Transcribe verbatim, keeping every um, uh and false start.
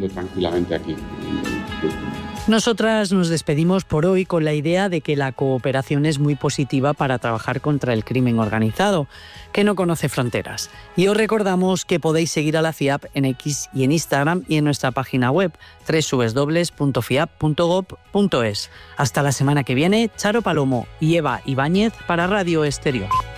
viviendo tranquilamente aquí. Nosotras nos despedimos por hoy con la idea de que la cooperación es muy positiva para trabajar contra el crimen organizado, que no conoce fronteras. Y os recordamos que podéis seguir a la FIAP en X y en Instagram y en nuestra página web doble u doble u doble u punto fiap punto gob punto es. Hasta la semana que viene, Charo Palomo y Eva Ibáñez para Radio Exterior.